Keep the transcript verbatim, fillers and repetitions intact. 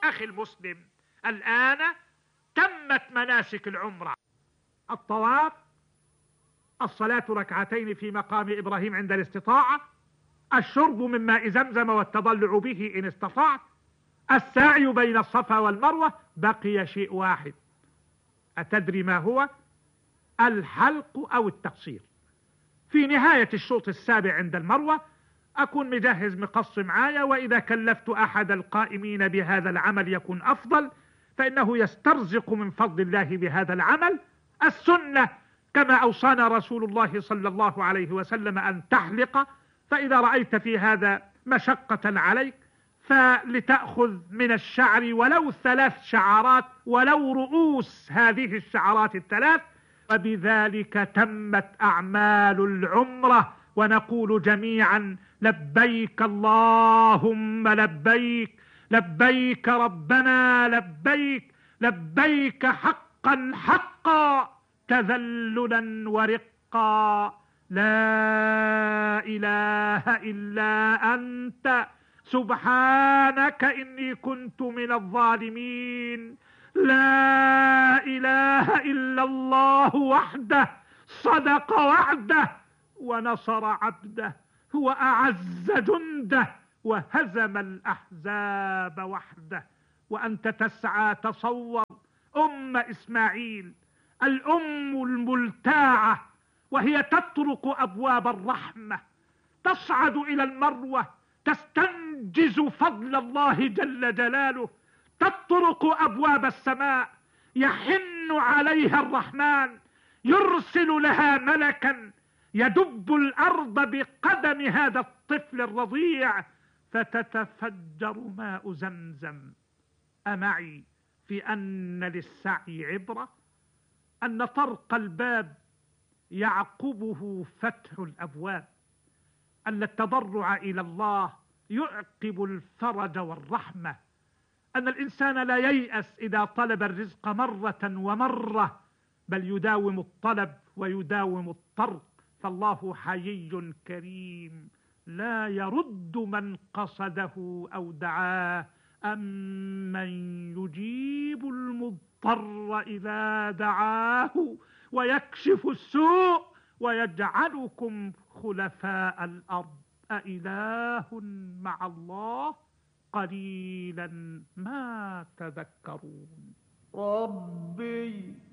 أخي المسلم، الآن تمت مناسك العمرة: الطواف، الصلاة ركعتين في مقام إبراهيم عند الاستطاعة، الشرب من ماء زمزم والتضلع به إن استطعت، السعي بين الصفا والمروة. بقي شيء واحد، أتدري ما هو؟ الحلق أو التقصير. في نهاية الشوط السابع عند المروة أكون مجهز مقص معايا، وإذا كلفت أحد القائمين بهذا العمل يكون أفضل، فإنه يسترزق من فضل الله بهذا العمل. السنة كما أوصانا رسول الله صلى الله عليه وسلم أن تحلق، فإذا رأيت في هذا مشقة عليك فلتأخذ من الشعر ولو ثلاث شعرات، ولو رؤوس هذه الشعرات الثلاث. وبذلك تمت أعمال العمرة، ونقول جميعا: لبيك اللهم لبيك، لبيك ربنا لبيك، لبيك حقا حقا تذللا ورقا، لا إله إلا أنت سبحانك إني كنت من الظالمين. لا إله إلا الله وحده صدق وعده ونصر عبده وأعز جنده وهزم الأحزاب وحده. وأنت تسعى، تصور أم إسماعيل، الأم الملتاعة، وهي تطرق أبواب الرحمة، تصعد إلى المروة، تستنجز فضل الله جل جلاله، تطرق أبواب السماء، يحن عليها الرحمن، يرسل لها ملكا يدب الأرض بقدم هذا الطفل الرضيع فتتفجر ماء زمزم. أمعي في أن للسعي عبرة، أن طرق الباب يعقبه فتح الأبواب، أن التضرع إلى الله يعقب الفرج والرحمة، أن الإنسان لا ييأس إذا طلب الرزق مرة ومرة، بل يداوم الطلب ويداوم الطرق، فالله حيي كريم لا يرد من قصده أو دعاه. أمن يجيب المضطر إذا دعاه ويكشف السوء ويجعلكم خلفاء الأرض أإله مع الله قليلا ما تذكرون. ربي